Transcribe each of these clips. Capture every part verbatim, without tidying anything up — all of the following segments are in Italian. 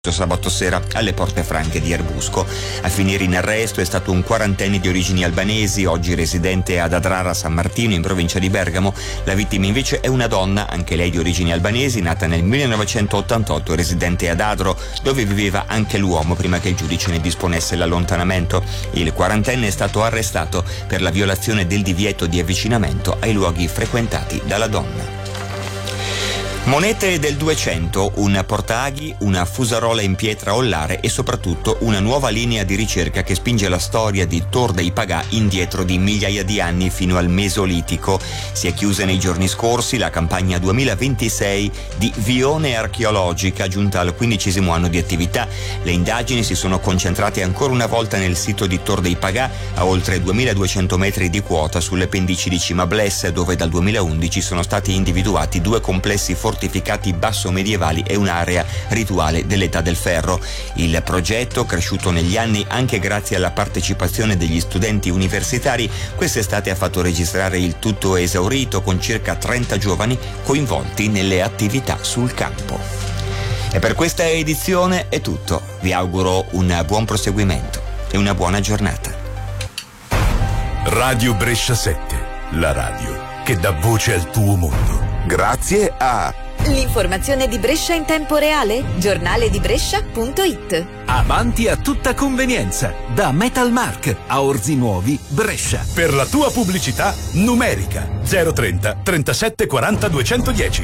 sabato sera alle Porte Franche di Erbusco. A finire in arresto è stato un quarantenne di origini albanesi, oggi residente ad Adrara San Martino in provincia di Bergamo. La vittima invece è una donna, anche lei di origini albanesi, nata nel millenovecentottantotto, residente ad Adro, dove viveva anche l'uomo prima che il giudice ne disponesse l'allontanamento. Il quarantenne è stato arrestato per la violazione del divieto di avvicinamento ai luoghi frequentati dalla donna. Monete del duecento, un portaaghi, una fusarola in pietra ollare e soprattutto una nuova linea di ricerca che spinge la storia di Tor dei Pagà indietro di migliaia di anni fino al Mesolitico. Si è chiusa nei giorni scorsi la campagna duemilaventisei di Vione Archeologica, giunta al quindicesimo anno di attività. Le indagini si sono concentrate ancora una volta nel sito di Tor dei Pagà, a oltre duemiladuecento metri di quota sulle pendici di Cima Bless, dove dal duemilaundici sono stati individuati due complessi fortificati basso-medievali e un'area rituale dell'età del ferro. Il progetto, cresciuto negli anni anche grazie alla partecipazione degli studenti universitari, quest'estate ha fatto registrare il tutto esaurito con circa trenta giovani coinvolti nelle attività sul campo. E per questa edizione è tutto. Vi auguro un buon proseguimento e una buona giornata. Radio Brescia sette, la radio che dà voce al tuo mondo. Grazie a l'informazione di Brescia in tempo reale, giornale di Brescia punto it. Avanti a tutta convenienza, da Metalmark a Orzi Nuovi, Brescia. Per la tua pubblicità numerica zero trenta trentasette quaranta duecentodieci.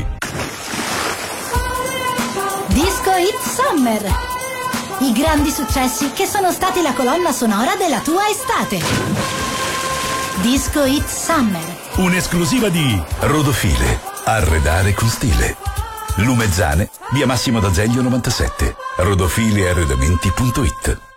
Disco Hit Summer. I grandi successi che sono stati la colonna sonora della tua estate. Disco Hit Summer. Un'esclusiva di Rodofile. Arredare con stile. Lumezzane, via Massimo d'Azeglio novantasette. rodofile arredamenti punto it.